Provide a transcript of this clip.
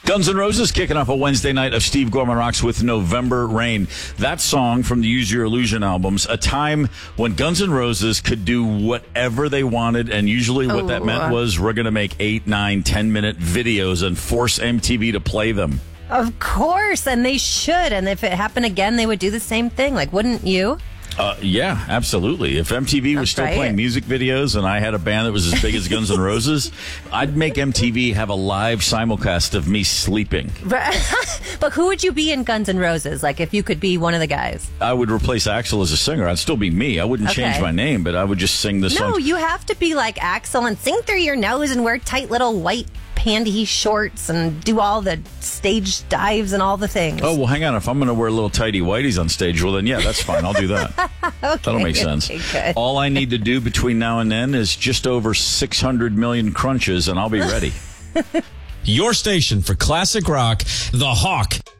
Guns N' Roses kicking off a Wednesday night of Steve Gorman Rocks with November Rain. That song from the Use Your Illusion albums, a time when Guns N' Roses could do whatever they wanted, and usually what that meant was we're going to make 8, 9, 10-minute videos and force MTV to play them. Of course, and they should. And if it happened again, they would do the same thing. Like, wouldn't you? Yeah, absolutely. If MTV was still playing music videos and I had a band that was as big as Guns N' Roses, I'd make MTV have a live simulcast of me sleeping. But who would you be in Guns N' Roses? Like, if you could be one of the guys? I would replace Axl as a singer. I'd still be me. I wouldn't change my name, but I would just sing the song. No, you have to be like Axl and sing through your nose and wear tight little white panty shorts and do all the stage dives and all the things. Oh, well, hang on. If I'm going to wear little tighty whities on stage, well, then, yeah, that's fine. I'll do that. Okay. That'll make sense. Okay, all I need to do between now and then is just over 600 million crunches, and I'll be ready. Your station for classic rock, The Hawk.